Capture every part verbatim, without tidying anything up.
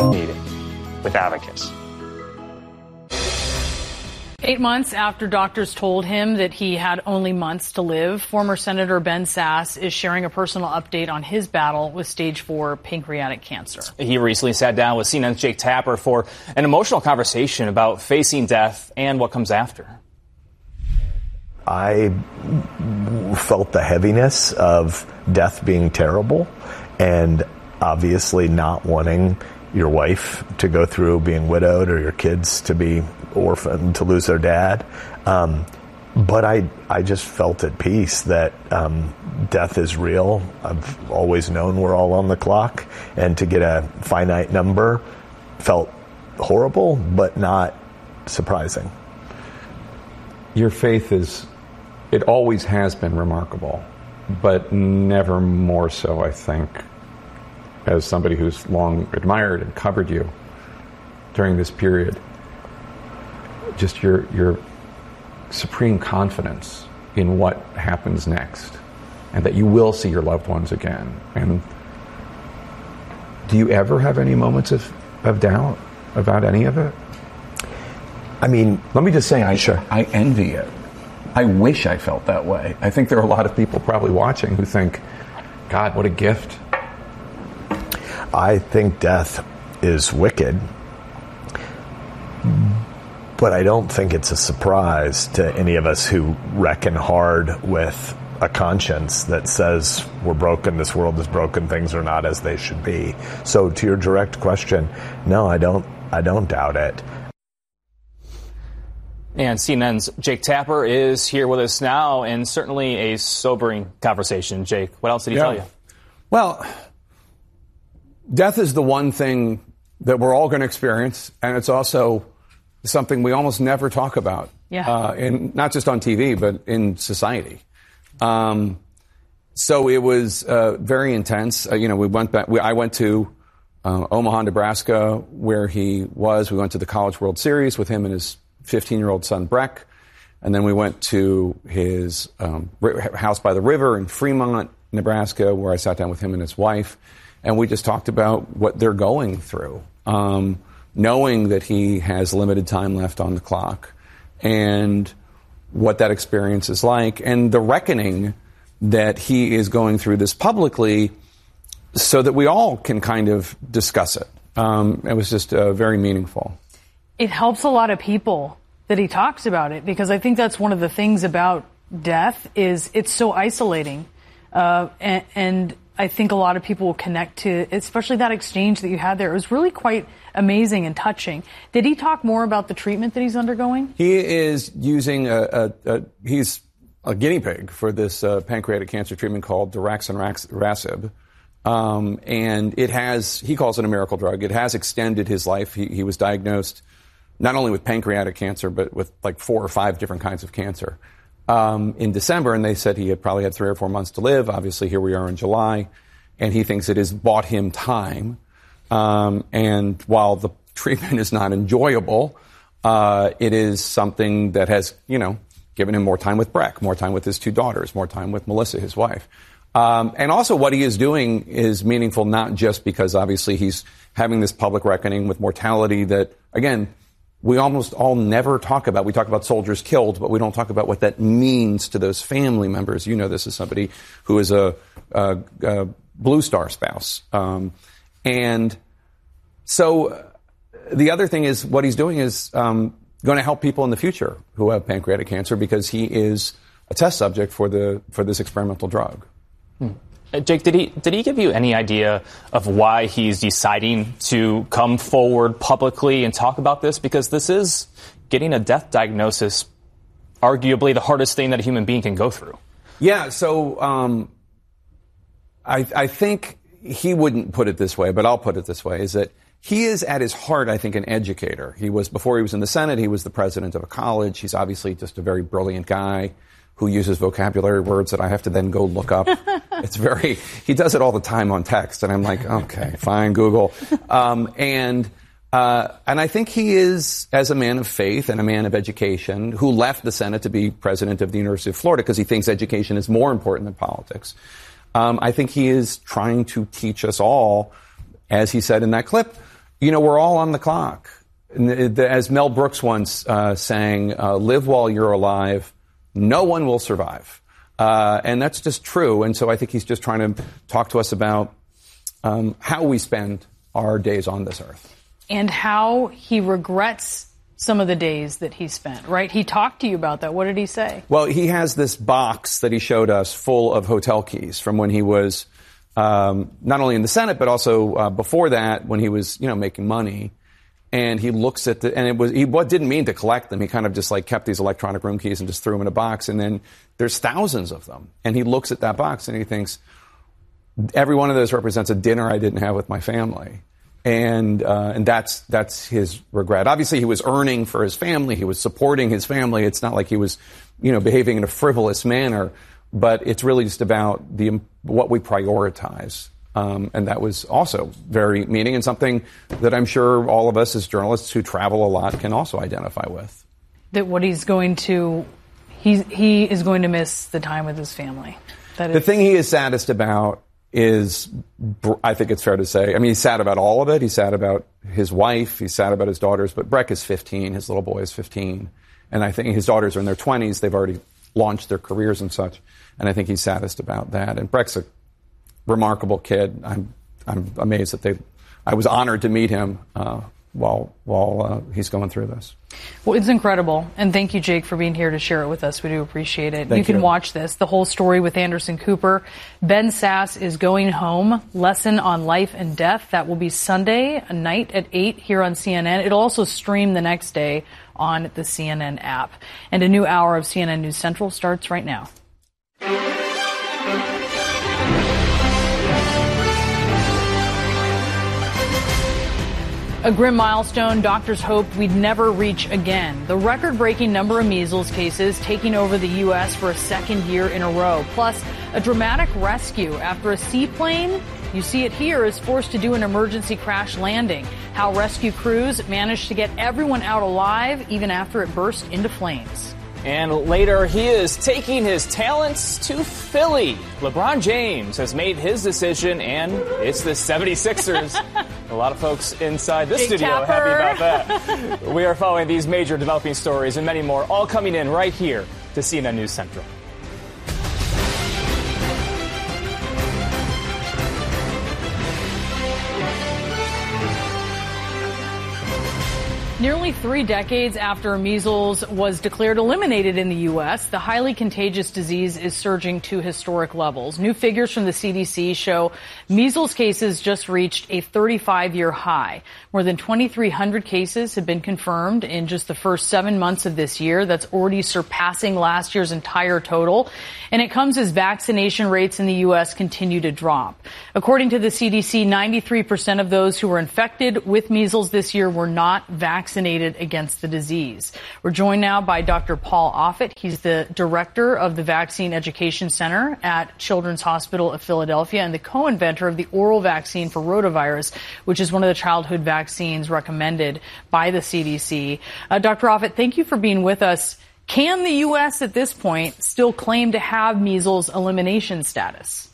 meeting with Abacus. Eight months after doctors told him that he had only months to live, former Senator Ben Sasse is sharing a personal update on his battle with stage four pancreatic cancer. He recently sat down with C N N's Jake Tapper for an emotional conversation about facing death and what comes after. I felt the heaviness of death being terrible and obviously not wanting your wife to go through being widowed or your kids to be orphaned, to lose their dad. Um, but I I just felt at peace that um, death is real. I've always known we're all on the clock, and to get a finite number felt horrible, but not surprising. Your faith is, it always has been remarkable, but never more so, I think, as somebody who's long admired and covered you during this period. Just your your supreme confidence in what happens next, and that you will see your loved ones again. And do you ever have any moments of, of doubt about any of it? I mean, let me just say, I sure. I envy it. I wish I felt that way. I think there are a lot of people probably watching who think, God, what a gift. I think death is wicked, but I don't think it's a surprise to any of us who reckon hard with a conscience that says we're broken, this world is broken, things are not as they should be. So to your direct question, no, I don't I don't doubt it. And C N N's Jake Tapper is here with us now, and certainly a sobering conversation. Jake, what else did he yeah. tell you? Well, death is the one thing that we're all going to experience, and it's also something we almost never talk about. Yeah. Uh, in, not just on T V, but in society. Um, so it was uh, very intense. Uh, you know, we went back. We, I went to uh, Omaha, Nebraska, where he was. We went to the College World Series with him and his fifteen-year-old son Breck, and then we went to his um, house by the river in Fremont, Nebraska, where I sat down with him and his wife, and we just talked about what they're going through, um, knowing that he has limited time left on the clock, and what that experience is like, and the reckoning that he is going through this publicly, so that we all can kind of discuss it. Um, it was just uh, very meaningful. It helps a lot of people that he talks about it, because I think that's one of the things about death is it's so isolating. Uh, and, and I think a lot of people will connect to, especially that exchange that you had there. It was really quite amazing and touching. Did he talk more about the treatment that he's undergoing? He is using a, a, a he's a guinea pig for this uh, pancreatic cancer treatment called daraxonrasib. Um, and it has, he calls it a miracle drug. It has extended his life. He, he was diagnosed not only with pancreatic cancer, but with like four or five different kinds of cancer um, in December. And they said he had probably had three or four months to live. Obviously, here we are in July. And he thinks it has bought him time. Um, and while the treatment is not enjoyable, uh, it is something that has, you know, given him more time with Breck, more time with his two daughters, more time with Melissa, his wife. Um, and also what he is doing is meaningful, not just because obviously he's having this public reckoning with mortality that, again, we almost all never talk about. We talk about soldiers killed, but we don't talk about what that means to those family members. You know this as somebody who is a, a, a Blue Star spouse. Um, and so the other thing is what he's doing is um, going to help people in the future who have pancreatic cancer, because he is a test subject for the for this experimental drug. Hmm. Uh, Jake, did he did he give you any idea of why he's deciding to come forward publicly and talk about this? Because this is getting a death diagnosis, arguably the hardest thing that a human being can go through. Yeah, so um, I, I think he wouldn't put it this way, but I'll put it this way, is that he is at his heart, I think, an educator. He was, before he was in the Senate, he was the president of a college. He's obviously just a very brilliant guy who uses vocabulary words that I have to then go look up. It's very, he does it all the time on text, and I'm like, okay, fine, Google. Um, and, uh, and I think he is, as a man of faith and a man of education, who left the Senate to be president of the University of Florida because he thinks education is more important than politics. Um, I think he is trying to teach us all, as he said in that clip, you know, we're all on the clock. As Mel Brooks once uh, sang, uh, live while you're alive, no one will survive. Uh, and that's just true. And so I think he's just trying to talk to us about um, how we spend our days on this earth. And how he regrets some of the days that he spent, right? He talked to you about that. What did he say? Well, he has this box that he showed us full of hotel keys from when he was um, not only in the Senate, but also uh, before that when he was, you know, making money. And he looks at the, and it was, he what didn't mean to collect them. He kind of just like kept these electronic room keys and just threw them in a box. And then there's thousands of them. And he looks at that box and he thinks, every one of those represents a dinner I didn't have with my family. And, uh, and that's, that's his regret. Obviously he was earning for his family. He was supporting his family. It's not like he was, you know, behaving in a frivolous manner, but it's really just about the, what we prioritize. Um, and that was also very meaning and something that I'm sure all of us as journalists who travel a lot can also identify with. That what he's going to, he, he is going to miss the time with his family. That is- the thing he is saddest about is, I think it's fair to say, I mean, he's sad about all of it. He's sad about his wife. He's sad about his daughters. But Breck is fifteen. His little boy is fifteen. And I think his daughters are in their twenties. They've already launched their careers and such. And I think he's saddest about that. And Breck's a remarkable kid. I'm I'm amazed that they. I was honored to meet him uh, while while uh, he's going through this. Well, it's incredible, and thank you, Jake, for being here to share it with us. We do appreciate it. Thank you can you. watch this, the whole story with Anderson Cooper. Ben Sasse is Going Home: Lesson on Life and Death. That will be Sunday night at eight here on C N N. It'll also stream the next day on the C N N app. And a new hour of C N N News Central starts right now. A grim milestone doctors hoped we'd never reach again. The record-breaking number of measles cases taking over the U S for a second year in a row. Plus, a dramatic rescue after a seaplane, you see it here, is forced to do an emergency crash landing. How rescue crews managed to get everyone out alive even after it burst into flames. And later, he is taking his talents to Philly. LeBron James has made his decision, and it's the seventy-sixers. A lot of folks inside this Big studio Tapper. happy about that. We are following these major developing stories and many more, all coming in right here to C N N News Central. Nearly three decades after measles was declared eliminated in the U S, the highly contagious disease is surging to historic levels. New figures from the C D C show measles cases just reached a thirty-five-year high. More than twenty-three hundred cases have been confirmed in just the first seven months of this year. That's already surpassing last year's entire total. And it comes as vaccination rates in the U S continue to drop. According to the C D C, ninety-three percent of those who were infected with measles this year were not vaccinated. Vaccinated against the disease. We're joined now by Doctor Paul Offit. He's the director of the Vaccine Education Center at Children's Hospital of Philadelphia and the co-inventor of the oral vaccine for rotavirus, which is one of the childhood vaccines recommended by the C D C. Uh, Doctor Offit, thank you for being with us. Can the U S at this point still claim to have measles elimination status?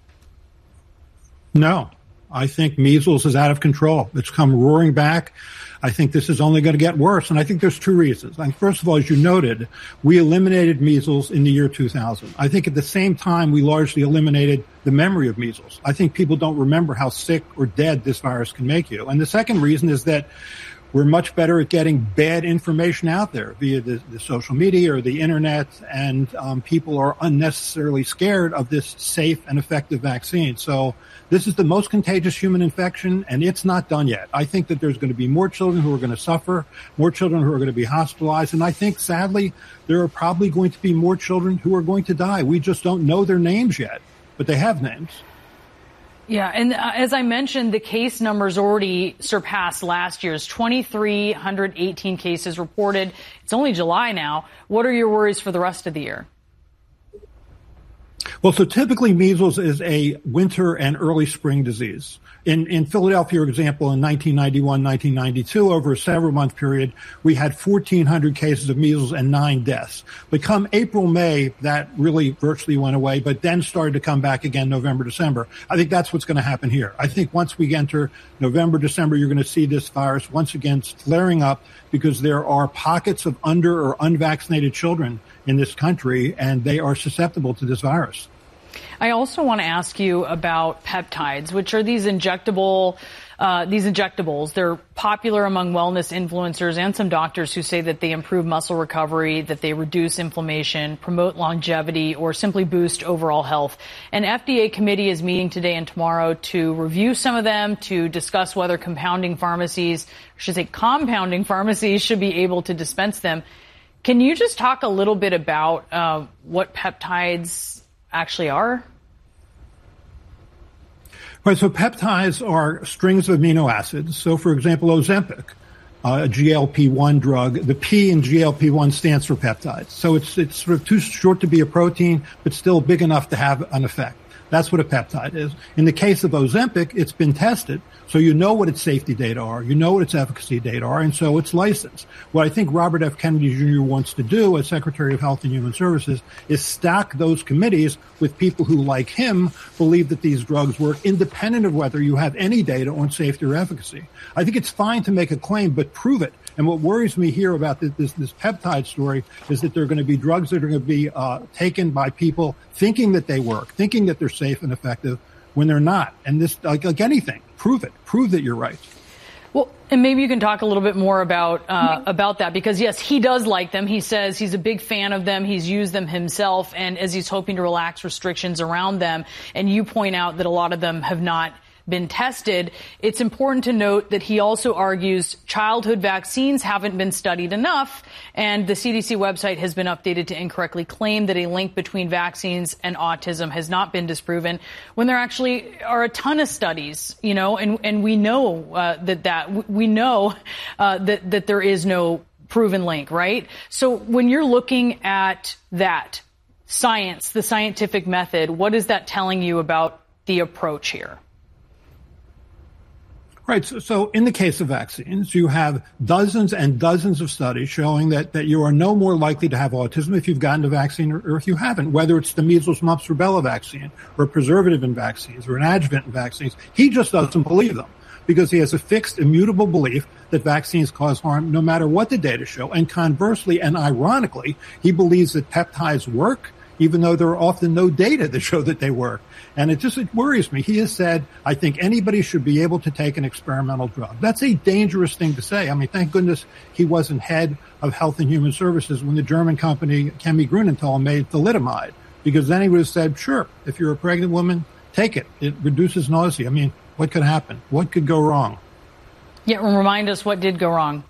No. I think measles is out of control. It's come roaring back. I think this is only going to get worse, and I think there's two reasons. And first of all, as you noted, we eliminated measles in the year two thousand. I think at the same time, we largely eliminated the memory of measles. I think people don't remember how sick or dead this virus can make you. And the second reason is that we're much better at getting bad information out there via the, the social media or the internet, and um, people are unnecessarily scared of this safe and effective vaccine. So this is the most contagious human infection, and it's not done yet. I think that there's going to be more children who are going to suffer, more children who are going to be hospitalized, and I think, sadly, there are probably going to be more children who are going to die. We just don't know their names yet, but they have names. Yeah, and uh, as I mentioned, the case numbers already surpassed last year's. two thousand three hundred eighteen cases reported. It's only July now. What are your worries for the rest of the year? Well, so typically measles is a winter and early spring disease. In, in Philadelphia, for example, in nineteen ninety-one, nineteen ninety-two, over a several month period, we had fourteen hundred cases of measles and nine deaths. But come April, May, that really virtually went away, but then started to come back again November, December. I think that's what's going to happen here. I think once we enter November, December, you're going to see this virus once again flaring up because there are pockets of under or unvaccinated children in this country, and they are susceptible to this virus. I also want to ask you about peptides, which are these injectable, uh, these injectables. They're popular among wellness influencers and some doctors who say that they improve muscle recovery, that they reduce inflammation, promote longevity, or simply boost overall health. An F D A committee is meeting today and tomorrow to review some of them, to discuss whether compounding pharmacies, I should say compounding pharmacies, should be able to dispense them. Can you just talk a little bit about uh, what peptides actually are? Right, so peptides are strings of amino acids. So, for example, Ozempic, uh, a G L P one drug, the P in G L P one stands for peptides. So it's it's sort of too short to be a protein, but still big enough to have an effect. That's what a peptide is. In the case of Ozempic, it's been tested, so you know what its safety data are, you know what its efficacy data are, and so it's licensed. What I think Robert F. Kennedy Junior wants to do as Secretary of Health and Human Services is stack those committees with people who, like him, believe that these drugs work independent of whether you have any data on safety or efficacy. I think it's fine to make a claim, but prove it. And what worries me here about this, this, this peptide story is that there are going to be drugs that are going to be uh, taken by people thinking that they work, thinking that they're safe and effective when they're not. And this, like, like anything, prove it. Prove that you're right. Well, and maybe you can talk a little bit more about uh, about that, because, yes, he does like them. He says he's a big fan of them. He's used them himself, and as he's hoping to relax restrictions around them. And you point out that a lot of them have not been tested. It's important to note that he also argues childhood vaccines haven't been studied enough, and the C D C website has been updated to incorrectly claim that a link between vaccines and autism has not been disproven, when there actually are a ton of studies, you know, and, and we know uh, that that we know uh, that that there is no proven link, right? So when you're looking at that science, the scientific method, what is that telling you about the approach here? Right. So, so in the case of vaccines, you have dozens and dozens of studies showing that, that you are no more likely to have autism if you've gotten a vaccine or, or if you haven't, whether it's the measles, mumps, rubella vaccine or a preservative in vaccines or an adjuvant in vaccines. He just doesn't believe them because he has a fixed, immutable belief that vaccines cause harm no matter what the data show. And conversely and ironically, he believes that peptides work, even though there are often no data that show that they work. And it just it worries me. He has said, I think anybody should be able to take an experimental drug. That's a dangerous thing to say. I mean, thank goodness he wasn't head of Health and Human Services when the German company Chemie Grünenthal made thalidomide, because then he would have said, sure, if you're a pregnant woman, take it. It reduces nausea. I mean, what could happen? What could go wrong? Yeah, remind us what did go wrong.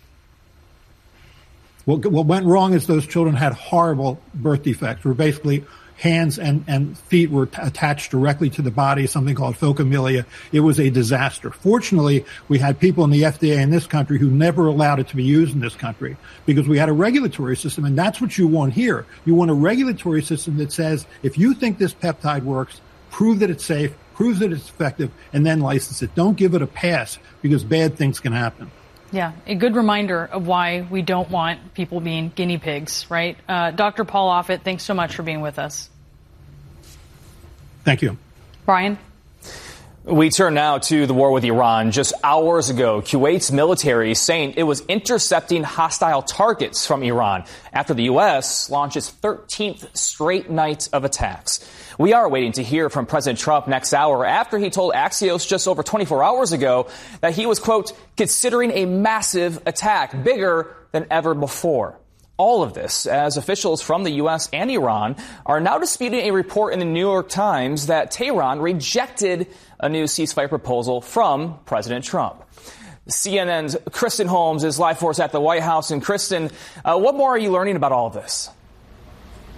What, what went wrong is those children had horrible birth defects, where basically hands and, and feet were t- attached directly to the body, something called phocomelia. It was a disaster. Fortunately, we had people in the F D A in this country who never allowed it to be used in this country because we had a regulatory system, and that's what you want here. You want a regulatory system that says, if you think this peptide works, prove that it's safe, prove that it's effective, and then license it. Don't give it a pass because bad things can happen. Yeah, a good reminder of why we don't want people being guinea pigs, right? Uh, Doctor Paul Offit, thanks so much for being with us. Thank you. Brian? We turn now to the war with Iran. Just hours ago, Kuwait's military saying it was intercepting hostile targets from Iran after the U S launched its thirteenth straight night of attacks. We are waiting to hear from President Trump next hour after he told Axios just over twenty-four hours ago that he was, quote, considering a massive attack, bigger than ever before. All of this as officials from the U S and Iran are now disputing a report in the New York Times that Tehran rejected a new ceasefire proposal from President Trump. C N N's Kristen Holmes is live for us at the White House. And Kristen, uh, what more are you learning about all of this?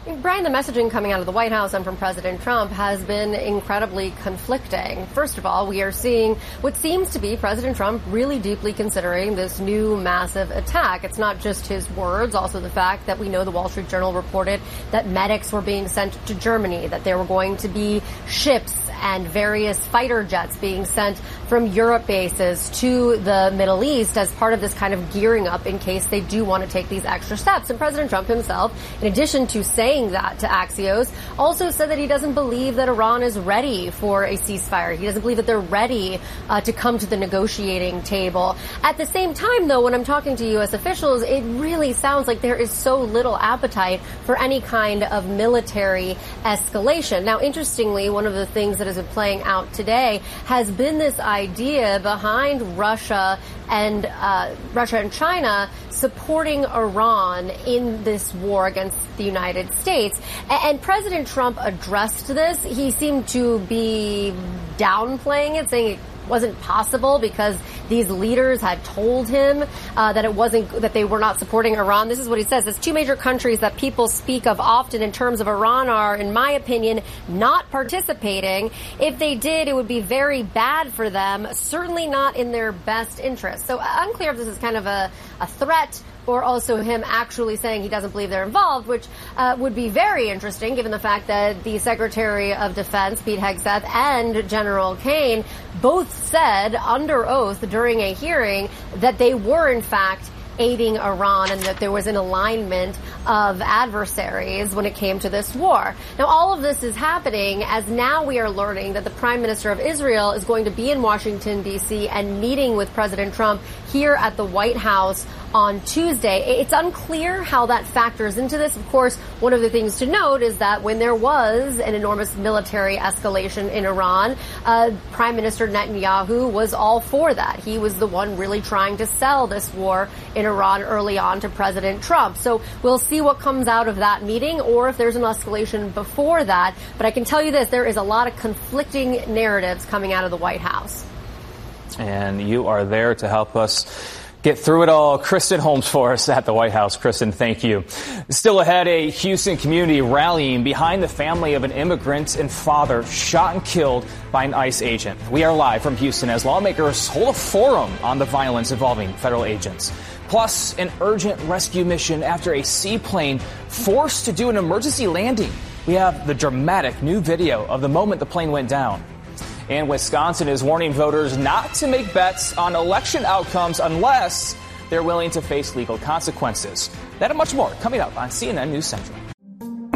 Brian, the messaging coming out of the White House and from President Trump has been incredibly conflicting. First of all, we are seeing what seems to be President Trump really deeply considering this new massive attack. It's not just his words, also the fact that we know the Wall Street Journal reported that medics were being sent to Germany, that there were going to be ships and various fighter jets being sent from Europe bases to the Middle East as part of this kind of gearing up in case they do want to take these extra steps. And President Trump himself, in addition to saying that to Axios, also said that he doesn't believe that Iran is ready for a ceasefire. He doesn't believe that they're ready uh, to come to the negotiating table. At the same time, though, when I'm talking to U S officials, it really sounds like there is so little appetite for any kind of military escalation. Now, interestingly, one of the things that has been playing out today has been this idea behind Russia and uh, Russia and China supporting Iran in this war against the United States. And President Trump addressed this. He seemed to be downplaying it, saying it wasn't possible because these leaders had told him uh, that it wasn't, that they were not supporting Iran. This is what he says. There's two major countries that people speak of often in terms of Iran are, in my opinion, not participating. If they did, it would be very bad for them, certainly not in their best interest. So unclear if this is kind of a, a threat or also him actually saying he doesn't believe they're involved, which uh, would be very interesting given the fact that the Secretary of Defense, Pete Hegseth, and General Kane both said under oath during a hearing that they were, in fact, aiding Iran and that there was an alignment of adversaries when it came to this war. Now, all of this is happening as now we are learning that the Prime Minister of Israel is going to be in Washington, D C and meeting with President Trump here at the White House on Tuesday. It's unclear how that factors into this. Of course, one of the things to note is that when there was an enormous military escalation in Iran, uh, Prime Minister Netanyahu was all for that. He was the one really trying to sell this war in Iran early on to President Trump. So we'll see what comes out of that meeting or if there's an escalation before that. But I can tell you this, there is a lot of conflicting narratives coming out of the White House. And you are there to help us get through it all. Kristen Holmes for us at the White House. Kristen, thank you. Still ahead, a Houston community rallying behind the family of an immigrant and father shot and killed by an ICE agent. We are live from Houston as lawmakers hold a forum on the violence involving federal agents. Plus, an urgent rescue mission after a seaplane forced to do an emergency landing. We have the dramatic new video of the moment the plane went down. And Wisconsin is warning voters not to make bets on election outcomes unless they're willing to face legal consequences. That and much more coming up on C N N News Central.